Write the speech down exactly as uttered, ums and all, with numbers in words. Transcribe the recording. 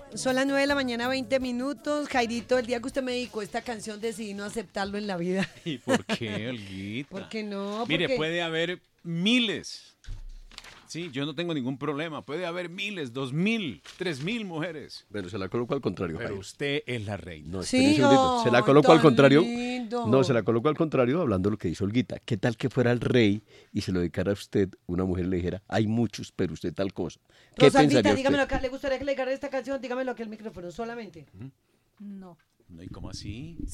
Son las nueve de la mañana, veinte minutos. Jairito, el día que usted me dedicó esta canción decidí no aceptarlo en la vida. ¿Y por qué, Olguita? ¿Por qué no? Mire, Porque... puede haber miles. Sí, yo no tengo ningún problema. Puede haber miles, dos mil, tres mil mujeres. Pero se la coloco al contrario, Pero Jairo. usted es la reina. No, Sí, espere un segundito. Se la ay, coloco al tan contrario. lindo. No, se la coloco al contrario hablando de lo que hizo Olguita. ¿Qué tal que fuera el rey y se lo dedicara a usted, una mujer le dijera, hay muchos, pero usted tal cosa? ¿Qué Rosalvita, pensaría dígamelo usted? acá. ¿Le gustaría que le dedicara esta canción? Dígamelo aquí al micrófono solamente. No. No, ¿y cómo así?